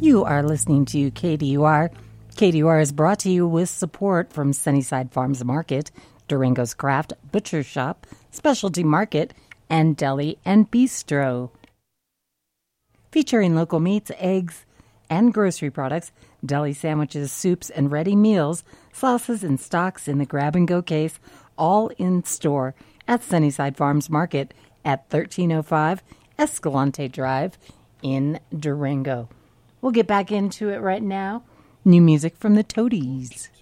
You are listening to KDUR. KDUR is brought to you with support from Sunnyside Farms Market, Durango's Craft Butcher Shop, Specialty Market, and Deli and Bistro. Featuring local meats, eggs, and grocery products, deli sandwiches, soups, and ready meals, sauces and stocks in the grab-and-go case, all in store at Sunnyside Farms Market at 1305 Escalante Drive in Durango. We'll get back into it right now. New music from the Toadies.